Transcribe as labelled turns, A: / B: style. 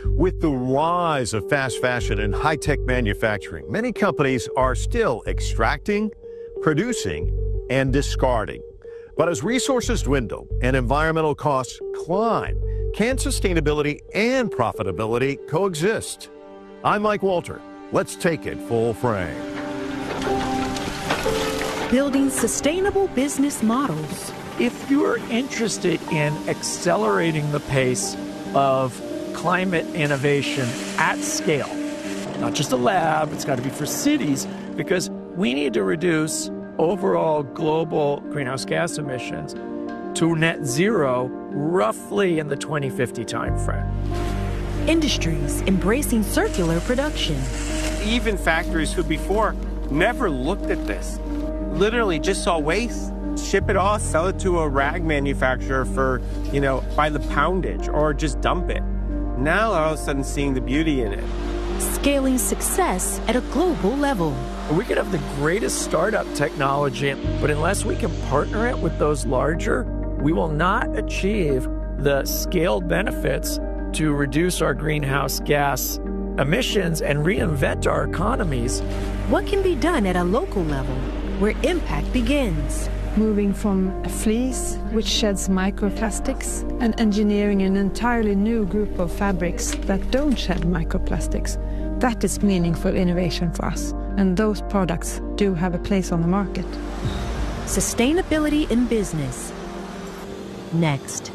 A: With the rise of fast fashion and high-tech manufacturing, many companies are still extracting, producing, and discarding. But as resources dwindle and environmental costs climb, can sustainability and profitability coexist? I'm Mike Walter. Let's take it full frame.
B: Building sustainable business models.
C: If you're interested in accelerating the pace of climate innovation at scale, not just a lab, it's got to be for cities, because we need to reduce overall global greenhouse gas emissions to net zero roughly in the 2050 timeframe.
B: Industries embracing circular production.
D: Even factories who before never looked at this, literally just saw waste, ship it off, sell it to a rag manufacturer for, by the poundage, or just dump it. Now all of a sudden seeing the beauty in it.
B: Scaling success at a global level.
C: We could have the greatest startup technology, but unless we can partner it with those larger, we will not achieve the scaled benefits to reduce our greenhouse gas emissions and reinvent our economies.
B: What can be done at a local level where impact begins?
E: Moving from a fleece, which sheds microplastics, and engineering an entirely new group of fabrics that don't shed microplastics. That is meaningful innovation for us, and those products do have a place on the market.
B: Sustainability in business. Next.